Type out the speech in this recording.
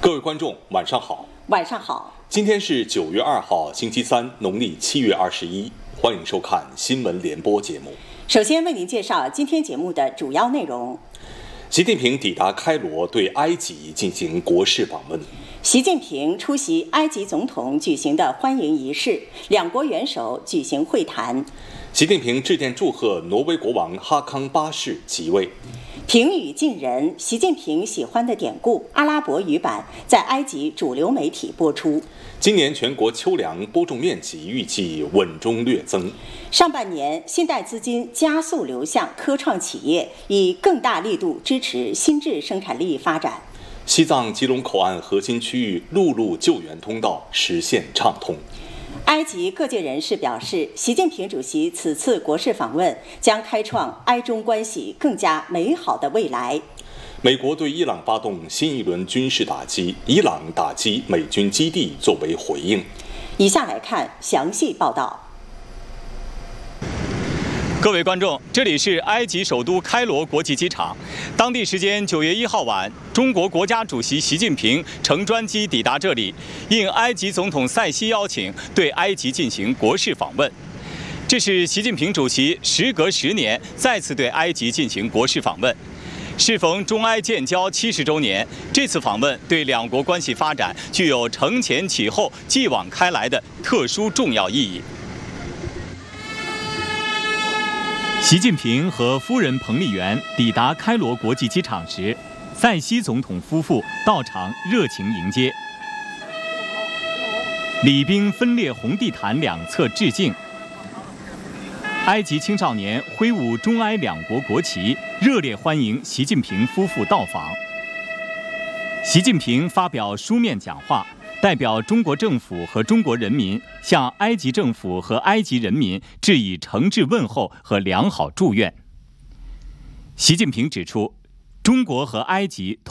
各位观众，晚上好。 晚上好。 今天是9月2号，星期三，农历7月21。欢迎收看新闻联播节目。 首先为您介绍今天节目的主要内容。 习近平抵达开罗，对埃及进行国事访问。 习近平出席埃及总统举行的欢迎仪式，两国元首举行会谈。 习近平致电祝贺挪威国王哈康8世即位。 平语近人，习近平喜欢的典故阿拉伯语版在埃及主流媒体播出。 今年全国秋粮播种面积预计稳中略增。 上半年，信贷资金加速流向科创企业，以更大力度支持新质生产力发展。 西藏吉隆口岸核心区域陆路救援通道实现畅通。 埃及各界人士表示，习近平主席此次国事访问将开创埃中关系更加美好的未来。 美国对伊朗发动新一轮军事打击，伊朗打击美军基地作为回应。 以下来看详细报道。 各位观众，这里是埃及首都开罗国际机场。当地时间9月1号晚，中国国家主席习近平乘专机抵达这里，应埃及总统塞西邀请，对埃及进行国事访问。这是习近平主席时隔10年再次对埃及进行国事访问。适逢中埃建交70周年，这次访问对两国关系发展具有承前启后、继往开来的特殊重要意义。习近平和夫人彭丽媛抵达开罗国际机场时，塞西总统夫妇到场热情迎接，礼宾分列红地毯两侧致敬。埃及青少年挥舞中埃两国国旗，热烈欢迎习近平夫妇到访。习近平发表书面讲话，代表中国政府和中国人民向埃及政府和埃及人民致以诚挚问候和良好祝愿。习近平指出，中国和埃及